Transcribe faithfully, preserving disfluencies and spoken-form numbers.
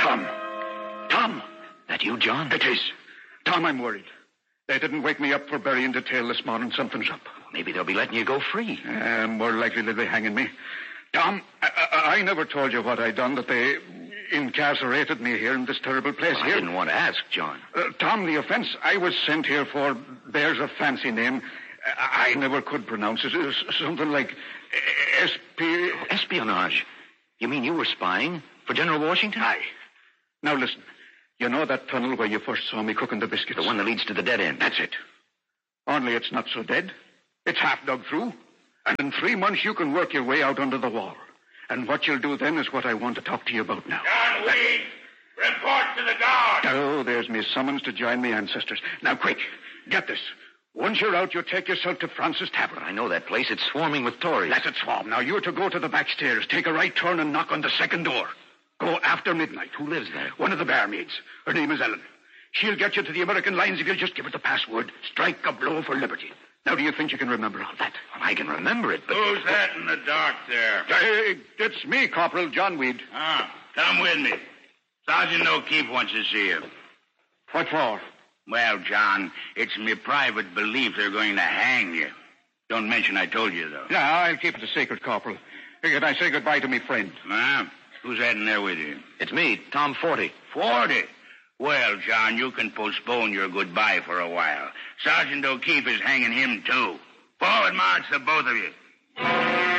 Tom. Tom. That you, John? It is. Tom, I'm worried. They didn't wake me up for burying detail this morning. Something's up. Maybe they'll be letting you go free. Uh, more likely they'll be hanging me. Tom, I, I, I never told you what I'd done, that they incarcerated me here in this terrible place. Well, here. I didn't want to ask, John. Uh, Tom, the offense I was sent here for bears a fancy name. I, I never could pronounce it. It was something like S P... Espionage. You mean you were spying for General Washington? Aye. Now listen. You know that tunnel where you first saw me cooking the biscuits? The one that leads to the dead end. That's it. Only it's not so dead. It's half dug through. And in three months you can work your way out under the wall. And what you'll do then is what I want to talk to you about now. John Weed, report to the guard. Oh, there's me summons to join me ancestors. Now, quick, get this. Once you're out, you take yourself to Francis Tavern. I know that place. It's swarming with Tories. Let it swarm. Now, you're to go to the back stairs, take a right turn, and knock on the second door. Go after midnight. Who lives there? One of the barmaids. Her name is Ellen. She'll get you to the American lines if you'll just give her the password. Strike a blow for liberty. Now, do you think you can remember all that? Well, I can remember it, but... Who's that in the dark there? Hey, it's me, Corporal John Weed. Ah, come with me. Sergeant O'Keefe wants to see you. What for? Well, John, it's my private belief they're going to hang you. Don't mention I told you, though. Yeah, I'll keep it a secret, Corporal. Can I say goodbye to me friend? Ah, who's that in there with you? It's me, Tom Forty. Forty? Well, John, you can postpone your goodbye for a while. Sergeant O'Keefe is hanging him, too. Forward march, the both of you.